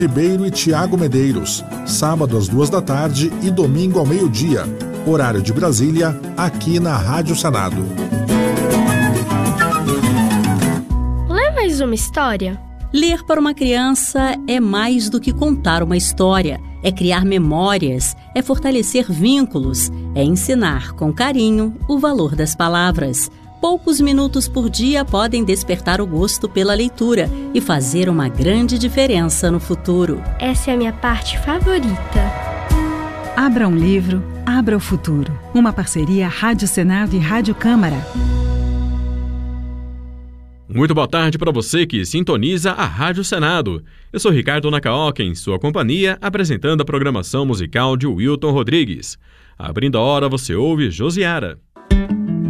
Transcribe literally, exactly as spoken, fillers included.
Ribeiro e Tiago Medeiros, sábado às duas da tarde e domingo ao meio-dia, horário de Brasília, aqui na Rádio Senado. Lê mais uma história? Ler para uma criança é mais do que contar uma história, é criar memórias, é fortalecer vínculos, é ensinar com carinho o valor das palavras. Poucos minutos por dia podem despertar o gosto pela leitura e fazer uma grande diferença no futuro. Essa é a minha parte favorita. Abra um livro, abra o futuro. Uma parceria Rádio Senado e Rádio Câmara. Muito boa tarde para você que sintoniza a Rádio Senado. Eu sou Ricardo Nakaoka, em sua companhia, apresentando a programação musical de Wilton Rodrigues. Abrindo a hora, você ouve Josiara.